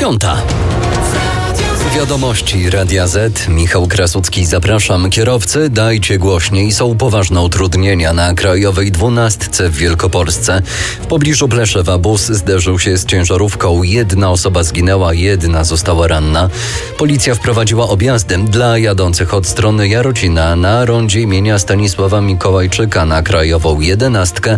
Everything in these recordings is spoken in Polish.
9:05. Wiadomości Radia Z. Michał Krasucki, zapraszam. Kierowcy, dajcie głośniej. Są poważne utrudnienia na krajowej 12 w Wielkopolsce. W pobliżu Pleszewa bus zderzył się z ciężarówką. 1 osoba zginęła, 1 została ranna. Policja wprowadziła objazdy dla jadących od strony Jarocina na rondzie imienia Stanisława Mikołajczyka na krajową 11.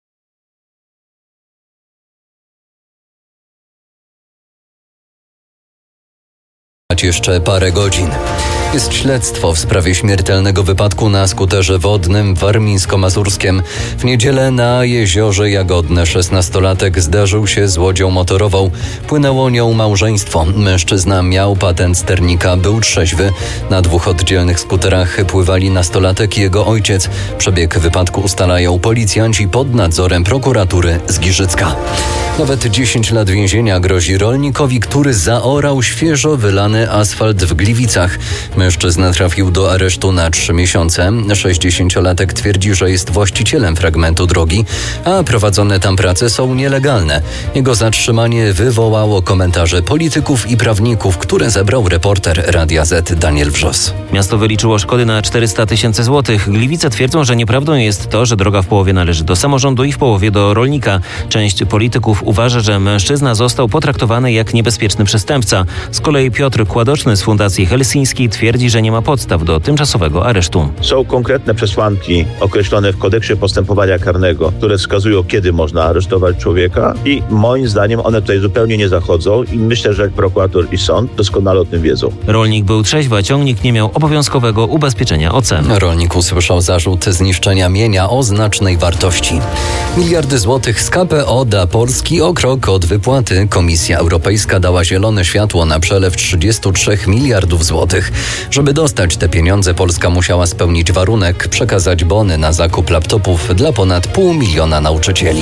Jeszcze parę godzin. Jest śledztwo w sprawie śmiertelnego wypadku na skuterze wodnym w Warmińsko-Mazurskiem. W niedzielę na jeziorze Jagodne 16-latek zderzył się z łodzią motorową. Płynęło nią małżeństwo. Mężczyzna miał patent sternika, był trzeźwy. Na 2 oddzielnych skuterach pływali nastolatek i jego ojciec. Przebieg wypadku ustalają policjanci pod nadzorem prokuratury z Giżycka. Nawet 10 lat więzienia grozi rolnikowi, który zaorał świeżo wylany asfalt w Gliwicach. Mężczyzna trafił do aresztu na 3 miesiące. 60-latek twierdzi, że jest właścicielem fragmentu drogi, a prowadzone tam prace są nielegalne. Jego zatrzymanie wywołało komentarze polityków i prawników, które zebrał reporter Radia Z Daniel Wrzos. Miasto wyliczyło szkody na 400 000 złotych. Gliwice twierdzą, że nieprawdą jest to, że droga w połowie należy do samorządu i w połowie do rolnika. Część polityków uważa, że mężczyzna został potraktowany jak niebezpieczny przestępca. Z kolei Piotr Kładoczny z Fundacji Helsińskiej twierdzi, że nie ma podstaw do tymczasowego aresztu. Są konkretne przesłanki określone w kodeksie postępowania karnego, które wskazują, kiedy można aresztować człowieka i moim zdaniem one tutaj zupełnie nie zachodzą i myślę, że prokurator i sąd doskonale o tym wiedzą. Rolnik był trzeźwy, a ciągnik nie miał obowiązkowego ubezpieczenia OC. Rolnik usłyszał zarzut zniszczenia mienia o znacznej wartości. Miliardy złotych z KPO da Polski o krok od wypłaty. Komisja Europejska dała zielone światło na przelew 33 miliardów złotych. Żeby dostać te pieniądze, Polska musiała spełnić warunek, przekazać bony na zakup laptopów dla ponad 500 000 nauczycieli.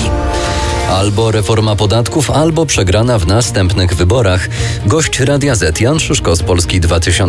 Albo reforma podatków, albo przegrana w następnych wyborach. Gość Radia Z Jan Szyszko z Polski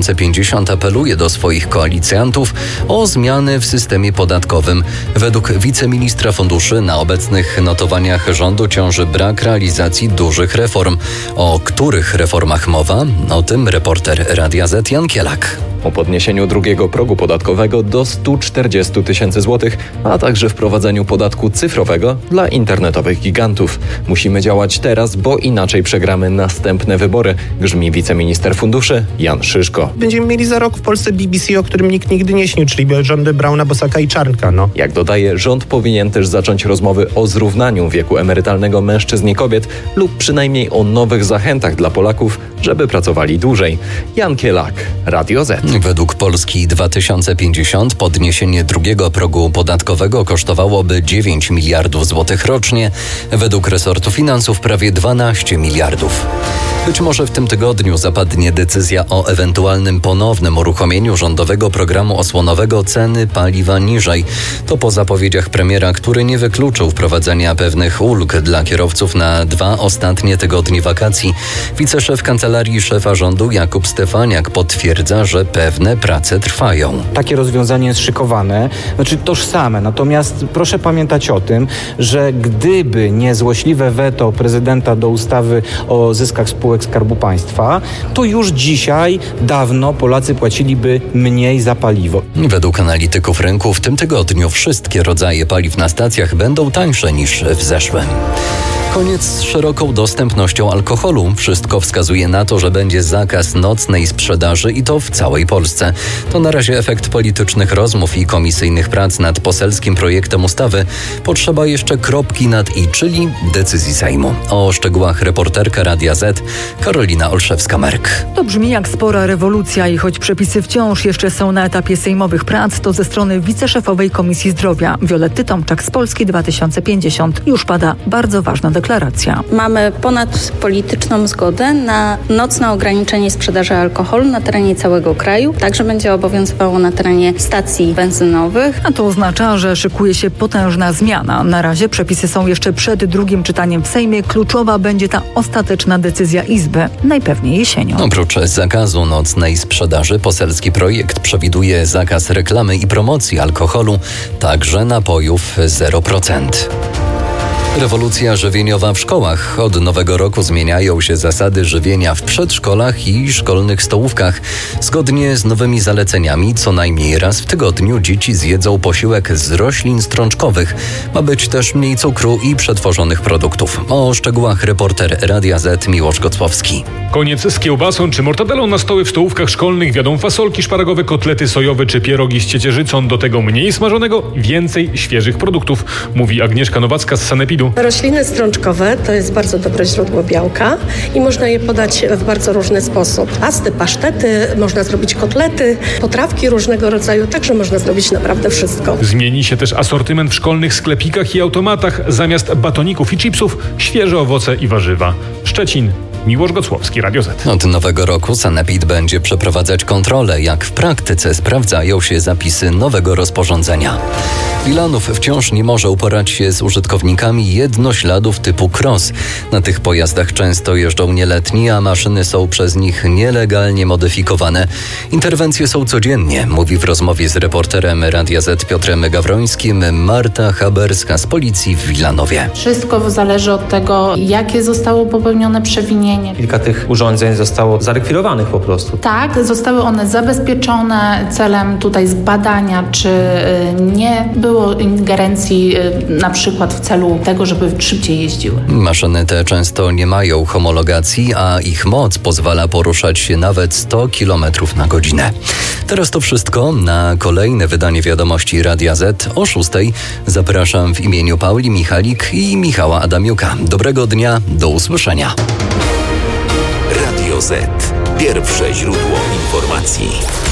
2050 apeluje do swoich koalicjantów o zmiany w systemie podatkowym. Według wiceministra funduszy na obecnych notowaniach rządu ciąży brak realizacji dużych reform. O których reformach mowa? O tym reporter Radia Z Jan Kielak. O podniesieniu drugiego progu podatkowego do 140 000 złotych, a także wprowadzeniu podatku cyfrowego dla internetowych gigantów. Musimy działać teraz, bo inaczej przegramy następne wybory, grzmi wiceminister funduszy Jan Szyszko. Będziemy mieli za rok w Polsce BBC, o którym nikt nigdy nie śnił, czyli rządy Brauna, Bosaka i Czarnka. Jak dodaje, rząd powinien też zacząć rozmowy o zrównaniu wieku emerytalnego mężczyzn i kobiet lub przynajmniej o nowych zachętach dla Polaków, żeby pracowali dłużej. Jan Kielak, Radio Z. Według Polski 2050 podniesienie drugiego progu podatkowego kosztowałoby 9 miliardów złotych rocznie. Według resortu finansów prawie 12 miliardów. Być może w tym tygodniu zapadnie decyzja o ewentualnym ponownym uruchomieniu rządowego programu osłonowego ceny paliwa niżej. To po zapowiedziach premiera, który nie wykluczył wprowadzenia pewnych ulg dla kierowców na 2 ostatnie tygodnie wakacji. Wiceszef Kancelarii Szefa Rządu Jakub Stefaniak potwierdza, że pewne prace trwają. Takie rozwiązanie jest szykowane, tożsame. Natomiast proszę pamiętać o tym, że gdyby nie złośliwe weto prezydenta do ustawy o zyskach spółek Skarbu Państwa, to już dzisiaj dawno Polacy płaciliby mniej za paliwo. Według analityków rynku w tym tygodniu wszystkie rodzaje paliw na stacjach będą tańsze niż w zeszłym. Koniec z szeroką dostępnością alkoholu. Wszystko wskazuje na to, że będzie zakaz nocnej sprzedaży i to w całej Polsce. To na razie efekt politycznych rozmów i komisyjnych prac nad poselskim projektem ustawy. Potrzeba jeszcze kropki nad i, czyli decyzji Sejmu. O szczegółach reporterka Radia Z Karolina Olszewska-Merk. To brzmi jak spora rewolucja i choć przepisy wciąż jeszcze są na etapie sejmowych prac, to ze strony wiceszefowej Komisji Zdrowia Violetty Tomczak z Polski 2050 już pada bardzo ważna deklaracja. Mamy ponadpolityczną zgodę na nocne ograniczenie sprzedaży alkoholu na terenie całego kraju. Także będzie obowiązywało na terenie stacji benzynowych. A to oznacza, że szykuje się potężna zmiana. Na razie przepisy są jeszcze przed drugim czytaniem w Sejmie. Kluczowa będzie ta ostateczna decyzja Izby, najpewniej jesienią. Oprócz zakazu nocnej sprzedaży, poselski projekt przewiduje zakaz reklamy i promocji alkoholu, także napojów 0%. Rewolucja żywieniowa w szkołach. Od nowego roku zmieniają się zasady żywienia w przedszkolach i szkolnych stołówkach. Zgodnie z nowymi zaleceniami co najmniej raz w tygodniu dzieci zjedzą posiłek z roślin strączkowych. Ma być też mniej cukru i przetworzonych produktów. O szczegółach reporter Radia Z Miłosz Gocłowski. Koniec z kiełbasą czy mortadelą na stoły w stołówkach szkolnych. Wiadą fasolki szparagowe, kotlety sojowe czy pierogi z ciecierzycą. Do tego mniej smażonego, więcej świeżych produktów, mówi Agnieszka Nowacka z Sanepidu. Rośliny strączkowe to jest bardzo dobre źródło białka i można je podać w bardzo różny sposób. Pasty, pasztety, można zrobić kotlety, potrawki różnego rodzaju, także można zrobić naprawdę wszystko. Zmieni się też asortyment w szkolnych sklepikach i automatach. Zamiast batoników i chipsów świeże owoce i warzywa. Szczecin. Miłosz Gocłowski, Radio Z. Od nowego roku Sanepid będzie przeprowadzać kontrolę, jak w praktyce sprawdzają się zapisy nowego rozporządzenia. Wilanów wciąż nie może uporać się z użytkownikami jednośladów typu cross. Na tych pojazdach często jeżdżą nieletni, a maszyny są przez nich nielegalnie modyfikowane. Interwencje są codziennie, mówi w rozmowie z reporterem Radia Z Piotrem Gawrońskim Marta Haberska z policji w Wilanowie. Wszystko zależy od tego, jakie zostało popełnione przewinienie. Kilka tych urządzeń zostało zarekwirowanych po prostu. Tak, zostały one zabezpieczone celem tutaj zbadania, czy nie było ingerencji na przykład w celu tego, żeby szybciej jeździły. Maszyny te często nie mają homologacji, a ich moc pozwala poruszać się nawet 100 km na godzinę. Teraz to wszystko. Na kolejne wydanie Wiadomości Radia Z o 6:00 zapraszam w imieniu Pauli Michalik i Michała Adamiuka. Dobrego dnia, do usłyszenia. Radio Z. Pierwsze źródło informacji.